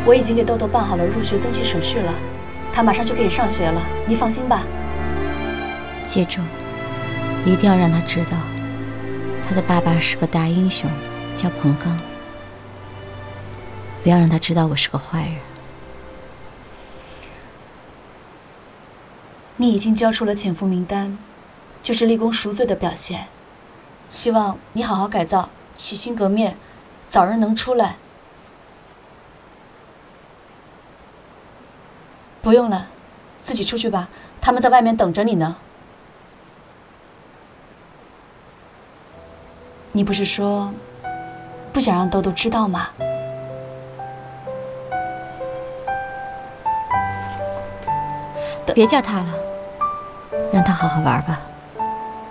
我已经给豆豆办好了入学登记手续了，他马上就可以上学了，你放心吧。 记住，一定要让他知道，他的爸爸是个大英雄，叫彭刚。不要让他知道我是个坏人。 你已经交出了潜伏名单，就是立功赎罪的表现。希望你好好改造，洗心革面，早日能出来。不用了，自己出去吧，他们在外面等着你呢。你不是说不想让豆豆知道吗？ 别叫他了，让他好好玩吧。